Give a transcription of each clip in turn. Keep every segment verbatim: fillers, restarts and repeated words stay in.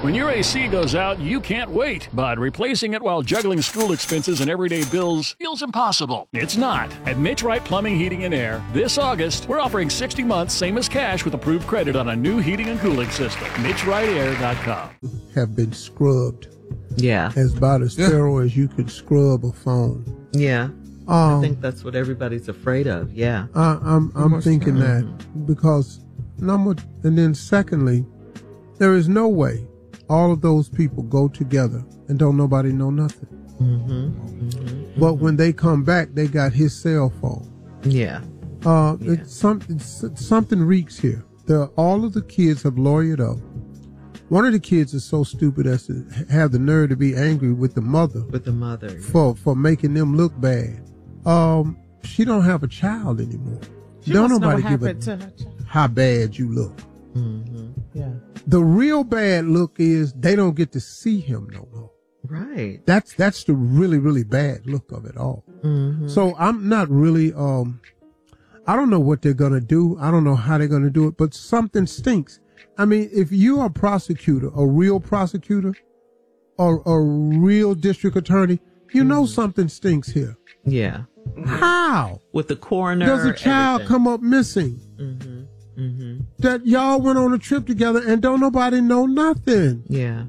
When your A C goes out, you can't wait, but replacing it while juggling school expenses and everyday bills feels impossible. It's not. At Mitch Wright Plumbing, Heating, and Air, this August, we're offering sixty months, same as cash, with approved credit on a new heating and cooling system. Mitch Wright Air dot com. Have been scrubbed. Yeah. As about as thorough as you could scrub a phone. Yeah. Um, I think that's what everybody's afraid of. Yeah. I, I'm I'm thinking that because number, and then secondly, there is no way all of those people go together and don't nobody know nothing. Mm-hmm. Mm-hmm. But when they come back, they got his cell phone. Yeah. Uh, Yeah. It's some, it's, something reeks here. The, all of the kids have lawyered up. One of the kids is so stupid as to have the nerve to be angry with the mother. With the mother. Yeah. For, for making them look bad. Um, she don't have a child anymore. She don't must know nobody what give a happened to her child. how bad you look. Mm-hmm. Yeah. The real bad look is they don't get to see him no more. Right. That's that's the really, really bad look of it all. Mm-hmm. So I'm not really, um, I don't know what they're going to do. I don't know how they're going to do it, but something stinks. I mean, if you're a prosecutor, a real prosecutor, or a real district attorney, you know something stinks here. Yeah. How? With the coroner. Does a child everything. come up missing? Mm-hmm. Mm-hmm. That y'all went on a trip together and don't nobody know nothing. Yeah.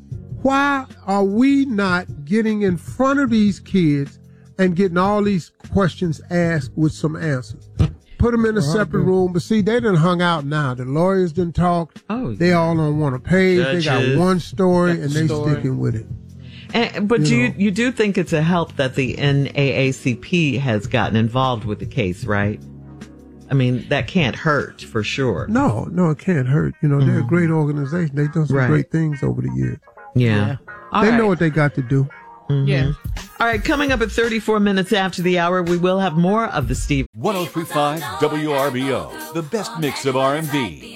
Why are we not getting in front of these kids and getting all these questions asked with some answers? Put them in a separate room. But see, they done hung out now. The lawyers done talked. Oh, They yeah. all on one page. Judges. They got one story and they Story. sticking with it. And, but You do you, know. you do think it's a help that the N double A C P has gotten involved with the case, right? I mean, that can't hurt for sure. No, no, it can't hurt. You know, they're a great organization. They've done some Right. great things over the years. Yeah. All they right. know what they got to do. Yeah. All right, coming up at thirty-four minutes after the hour, we will have more of the Steve. one oh three point five W R B O, the best mix of R and B.